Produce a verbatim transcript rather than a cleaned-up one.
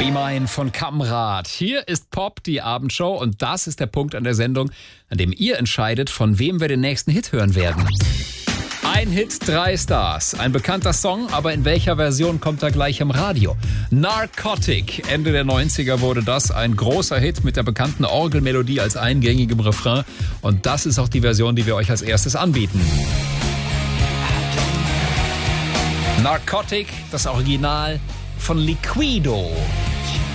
Be Mine von Kamrat. Hier ist Pop, die Abendshow, und das ist der Punkt an der Sendung, an dem ihr entscheidet, von wem wir den nächsten Hit hören werden. Ein Hit, drei Stars. Ein bekannter Song, aber in welcher Version kommt er gleich im Radio? Narcotic. Ende der neunziger wurde das ein großer Hit mit der bekannten Orgelmelodie als eingängigem Refrain. Und das ist auch die Version, die wir euch als erstes anbieten. Narcotic, das Original von Liquido.